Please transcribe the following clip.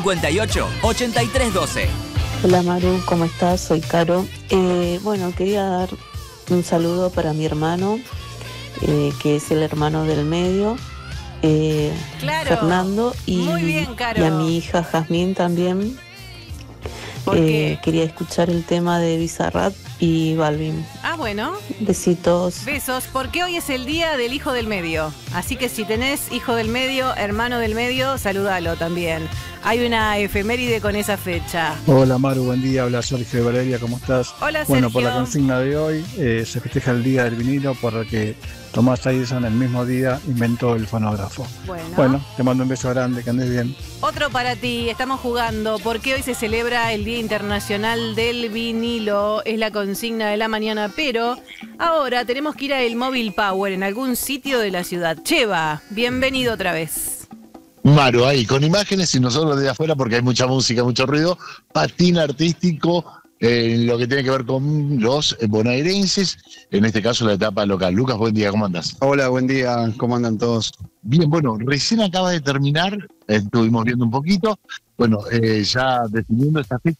58-8312. Hola Maru, ¿cómo estás? Soy Caro. Bueno, quería dar un saludo para mi hermano, que es el hermano del medio, Claro. Fernando, Muy bien, Caro. y a mi hija Jazmín también. ¿Por qué? Quería escuchar el tema de Bizarrap y Balvin. Ah, bueno. Besitos. Besos, porque hoy es el día del hijo del medio. Así que si tenés hijo del medio, hermano del medio, salúdalo también. Hay una efeméride con esa fecha. Hola Maru, buen día, habla Sergio de Valeria, ¿cómo estás? Hola, Bueno, Sergio. por la consigna de hoy se festeja el Día del Vinilo porque Thomas Edison el mismo día inventó el fonógrafo. Bueno, te mando un beso grande, que andes bien. Otro para ti, estamos jugando porque hoy se celebra el Día Internacional del Vinilo, es la consigna de la mañana, pero ahora tenemos que ir a el Mobile Power en algún sitio de la ciudad. Cheva, bienvenido otra vez. Maru, ahí con imágenes y nosotros desde afuera porque hay mucha música, mucho ruido, patín artístico en lo que tiene que ver con los bonaerenses, en este caso la etapa local. Lucas, buen día, ¿cómo andás? Hola, buen día, ¿cómo andan todos? Bien, bueno, recién acaba de terminar, estuvimos viendo un poquito, bueno, ya definiendo esta fecha.